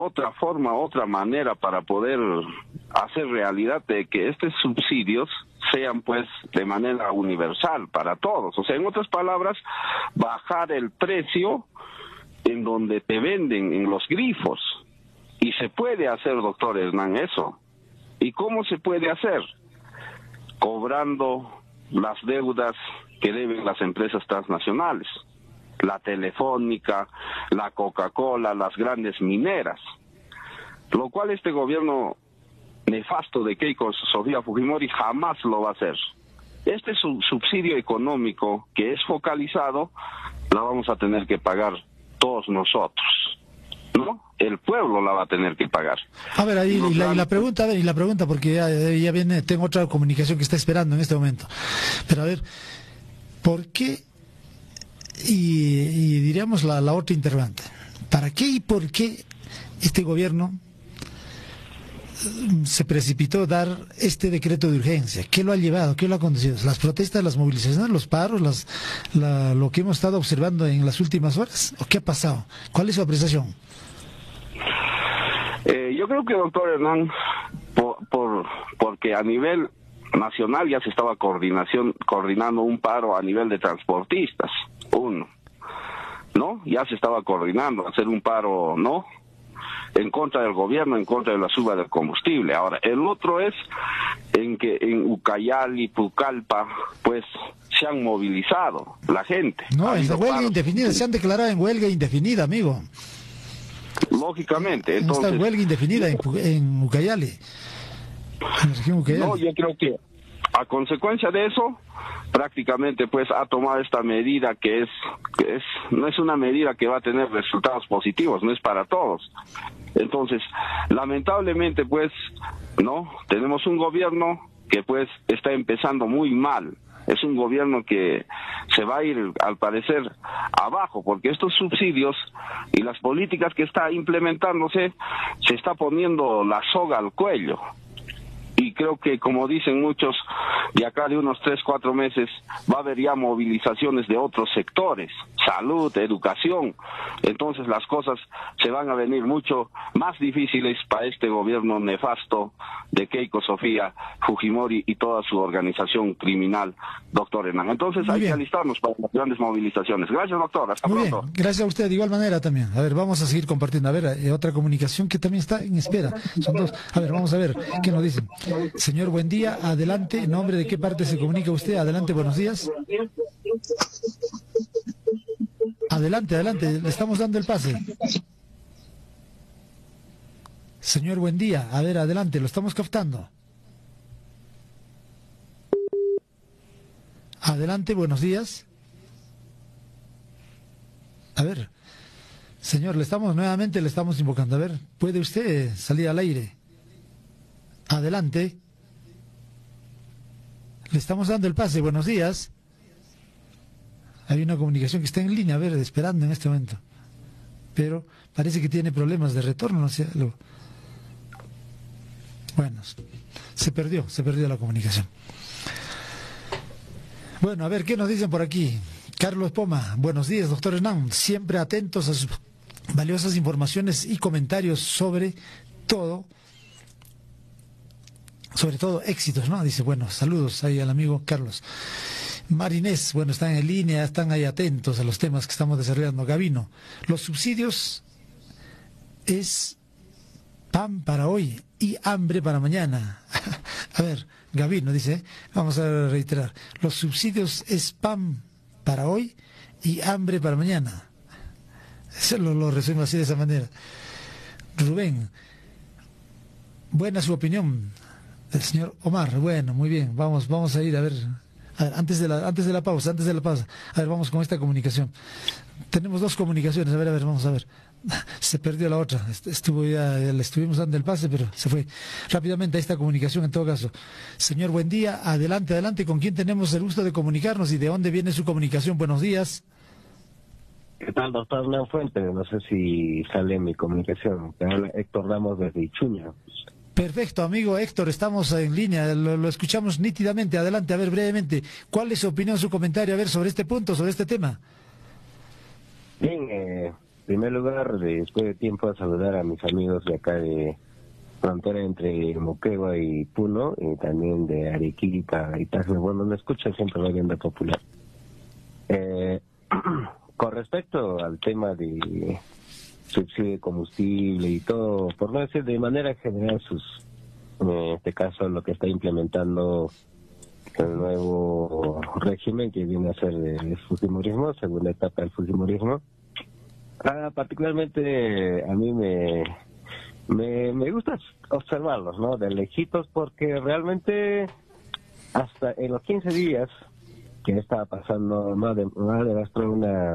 otra forma, otra manera para poder hacer realidad de que estos subsidios sean pues de manera universal para todos. O sea, en otras palabras, bajar el precio en donde te venden en los grifos. Y se puede hacer, doctor Hernán, eso. ¿Y cómo se puede hacer? Cobrando las deudas que deben las empresas transnacionales, la Telefónica, la Coca-Cola, las grandes mineras, lo cual este gobierno nefasto de Keiko Sofía Fujimori jamás lo va a hacer. Este subsidio económico que es focalizado, lo vamos a tener que pagar todos nosotros, ¿no? El pueblo la va a tener que pagar. A ver, ahí la pregunta, porque ya viene, tengo otra comunicación que está esperando en este momento. Pero a ver, ¿por qué? Y diríamos la otra interrogante. ¿Para qué y por qué este gobierno se precipitó a dar este decreto de urgencia? ¿Qué lo ha llevado? ¿Qué lo ha conducido? ¿Las protestas, las movilizaciones, los paros, lo que hemos estado observando en las últimas horas? ¿O qué ha pasado? ¿Cuál es su apreciación? Yo creo que, doctor Hernán, porque a nivel nacional ya se estaba coordinando un paro a nivel de transportistas, ¿no? Ya se estaba coordinando hacer un paro, ¿no?, en contra del gobierno, en contra de la suba del combustible. Ahora, el otro es en que en Ucayali, Pucallpa, pues se han movilizado la gente. No, en huelga indefinida, se han declarado en huelga indefinida, amigo. Lógicamente, entonces... Esta huelga indefinida en Ucayali. En la región Ucayali. No, yo creo que a consecuencia de eso, prácticamente pues ha tomado esta medida que no es una medida que va a tener resultados positivos, no es para todos. Entonces, lamentablemente pues, ¿no?, tenemos un gobierno que pues está empezando muy mal. Es un gobierno que se va a ir, al parecer, abajo, porque estos subsidios y las políticas que está implementándose, se está poniendo la soga al cuello. Y creo que, como dicen muchos, de acá de unos 3-4 meses va a haber ya movilizaciones de otros sectores, salud, educación. Entonces las cosas se van a venir mucho más difíciles para este gobierno nefasto de Keiko Sofía Fujimori y toda su organización criminal, doctor Hernán. Entonces hay que alistarnos para las grandes movilizaciones. Gracias, doctor. Hasta pronto. Bien. Gracias a usted de igual manera también. A ver, vamos a seguir compartiendo. A ver, otra comunicación que también está en espera. Son dos. A ver, vamos a ver qué nos dicen. Señor, buen día, adelante, ¿en nombre de qué parte se comunica usted? Adelante, buenos días. Adelante, le estamos dando el pase. Señor, buen día, a ver, adelante, lo estamos captando. Adelante, buenos días. A ver, señor, le estamos invocando. A ver, ¿puede usted salir al aire? Adelante. Le estamos dando el pase. Buenos días. Hay una comunicación que está en línea, a ver, esperando en este momento. Pero parece que tiene problemas de retorno, no sé. Bueno, se perdió la comunicación. Bueno, a ver, ¿qué nos dicen por aquí? Carlos Poma, buenos días, doctor Hernán. Siempre atentos a sus valiosas informaciones y comentarios sobre todo éxitos, ¿no? Dice, bueno, saludos ahí al amigo Carlos. Marinés, bueno, están en línea, están ahí atentos a los temas que estamos desarrollando. Gavino, los subsidios es pan para hoy y hambre para mañana. A ver, Gavino dice, vamos a reiterar, los subsidios es pan para hoy y hambre para mañana. Eso lo resumo así de esa manera. Rubén, buena su opinión. El señor Omar, bueno, muy bien, vamos a ir a ver, antes de la pausa, a ver, vamos con esta comunicación. Tenemos dos comunicaciones, a ver, vamos a ver. Se perdió la otra, le estuvimos dando el pase, pero se fue. Rápidamente a esta comunicación en todo caso. Señor, buen día, adelante, ¿con quién tenemos el gusto de comunicarnos y de dónde viene su comunicación? Buenos días. ¿Qué tal, doctor Hernán Fuentes? No sé si sale mi comunicación. Te habla Héctor Ramos desde Ichuña. Perfecto, amigo Héctor, estamos en línea, lo escuchamos nítidamente. Adelante, a ver, brevemente, ¿cuál es su opinión, su comentario, a ver, sobre este punto, sobre este tema? Bien, En primer lugar, después de tiempo, saludar a mis amigos de acá de frontera entre Moquegua y Puno, y también de Arequipa y Tacna. Bueno, me escuchan siempre la Agenda Popular. Con respecto al tema de subsidio de combustible y todo, por no decir de manera general, en este caso lo que está implementando el nuevo régimen que viene a ser el fujimorismo, segunda etapa del fujimorismo, particularmente a mí me gusta observarlos, ¿no? De lejitos, porque realmente hasta en los 15 días que estaba pasando, no demostró una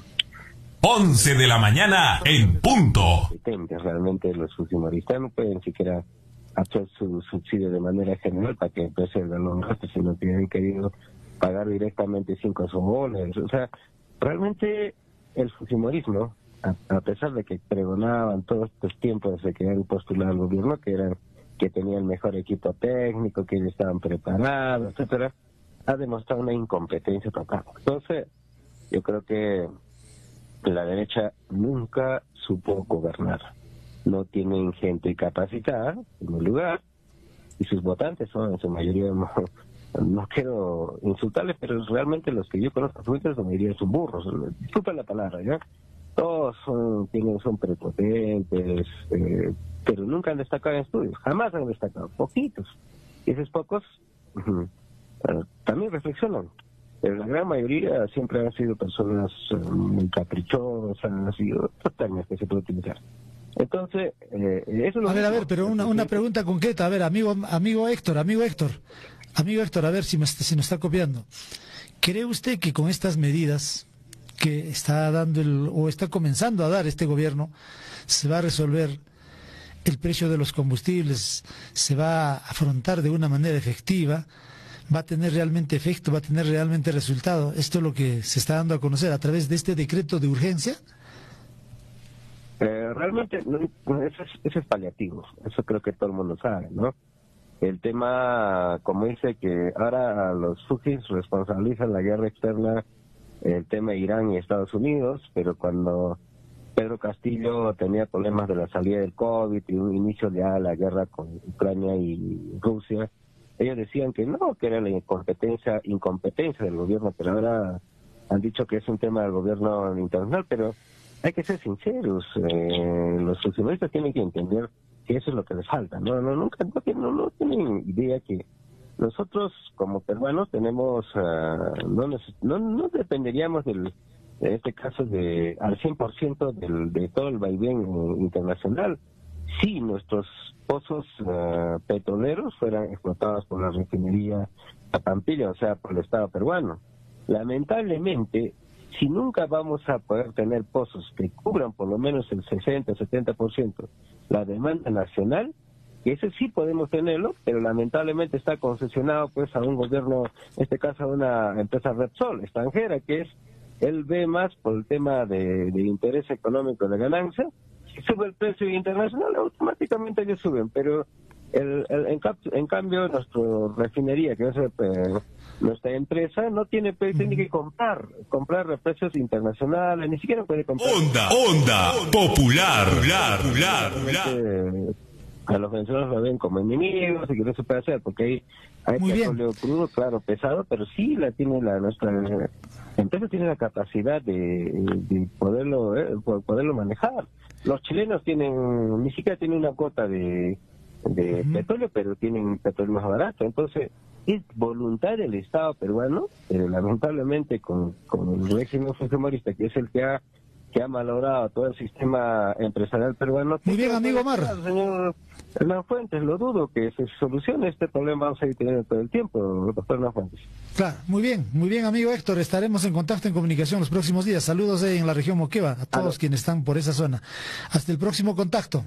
11 de la mañana en punto. Realmente los fujimoristas no pueden siquiera hacer su subsidio de manera general para que el precio del galón gaste, sino que han querido pagar directamente 5 soles. O sea, realmente el fujimorismo, a pesar de que pregonaban todos estos tiempos de que han postulado al gobierno, que tenían el mejor equipo técnico, que ellos estaban preparados, etcétera, ha demostrado una incompetencia total. Entonces, yo creo que la derecha nunca supo gobernar. No tienen gente capacitada, en primer lugar, y sus votantes son en su mayoría, no quiero insultarles, pero realmente los que yo conozco, en su mayoría son burros, disculpen la palabra, ¿ya? Todos son prepotentes, pero nunca han destacado en estudios, jamás han destacado, poquitos. Y esos pocos también reflexionan. Pero la gran mayoría siempre han sido personas muy caprichosas y otros términos que se puede utilizar. Entonces, eso es lo a ver, pero una pregunta concreta, a ver, amigo Héctor, a ver si nos está copiando. ¿Cree usted que con estas medidas que está dando o está comenzando a dar este gobierno, se va a resolver el precio de los combustibles, se va a afrontar de una manera efectiva, va a tener realmente efecto, va a tener realmente resultado? ¿Esto es lo que se está dando a conocer a través de este decreto de urgencia? Realmente eso es paliativo, eso creo que todo el mundo sabe, ¿no? El tema, como dice, que ahora los fujis responsabilizan la guerra externa, el tema de Irán y Estados Unidos, pero cuando Pedro Castillo tenía problemas de la salida del COVID y un inicio ya de la guerra con Ucrania y Rusia, ellos decían que no, que era la incompetencia del gobierno, pero ahora han dicho que es un tema del gobierno internacional, pero hay que ser sinceros, los funcionarios tienen que entender que eso es lo que les falta, no tienen idea que nosotros como peruanos tenemos, no dependeríamos en este caso al 100% de todo el vaivén internacional. Si nuestros pozos petroleros fueran explotados por la refinería Pampilla, o sea, por el Estado peruano. Lamentablemente, si nunca vamos a poder tener pozos que cubran por lo menos el 60-70% la demanda nacional, que ese sí podemos tenerlo, pero lamentablemente está concesionado pues a un gobierno, en este caso a una empresa Repsol extranjera, que él ve más por el tema de interés económico de ganancia. Si sube el precio internacional, automáticamente ellos suben, pero en cambio nuestra refinería, que es nuestra empresa, no tiene, tiene que comprar a precios internacionales, ni siquiera puede comprar. Onda popular. A los venezolanos lo ven como enemigos y que no se puede hacer, porque hay petróleo crudo, claro, pesado, pero sí nuestra empresa tiene la capacidad de poderlo manejar. Los chilenos ni siquiera tienen una cuota de petróleo, pero tienen petróleo más barato. Entonces, es voluntad del Estado peruano, pero lamentablemente con el régimen fujimorista, que es el que ha malogrado todo el sistema empresarial peruano. Muy bien, amigo Mar. Señor Hernán Fuentes, lo dudo que se solucione este problema, vamos a ir teniendo todo el tiempo, doctor Hernán Fuentes. Claro, muy bien, amigo Héctor, estaremos en contacto, en comunicación los próximos días. Saludos en la región Moquegua, a todos quienes están por esa zona. Hasta el próximo contacto.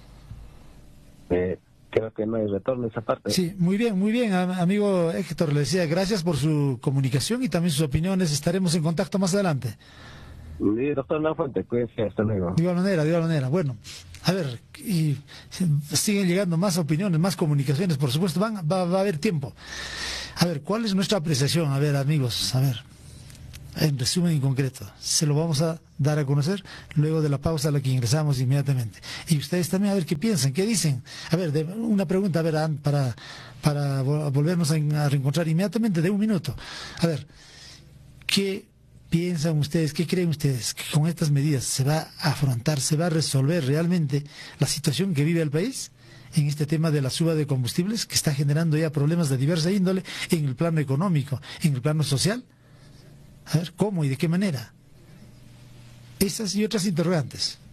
Creo que no hay retorno en esa parte. Sí, muy bien, amigo Héctor, le decía gracias por su comunicación y también sus opiniones. Estaremos en contacto más adelante. Sí, doctor Hernán Fuentes, cuídese, hasta luego. De igual manera. Bueno, a ver, y siguen llegando más opiniones, más comunicaciones, por supuesto, va a haber tiempo. A ver, ¿cuál es nuestra apreciación? A ver, amigos, En resumen y concreto, se lo vamos a dar a conocer luego de la pausa a la que ingresamos inmediatamente. Y ustedes también a ver qué piensan, qué dicen. A ver, una pregunta, a ver, para volvernos a reencontrar inmediatamente de un minuto. A ver, ¿qué piensan ustedes, qué creen ustedes que con estas medidas se va a afrontar, se va a resolver realmente la situación que vive el país en este tema de la suba de combustibles que está generando ya problemas de diversa índole en el plano económico, en el plano social? A ver, ¿cómo y de qué manera? Esas y otras interrogantes.